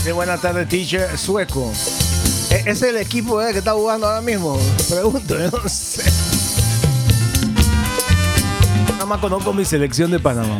Dice, buenas tardes, teacher, sueco. ¿Ese es el equipo que está jugando ahora mismo? Pregunto, yo no sé. Nada más conozco mi selección de Panamá.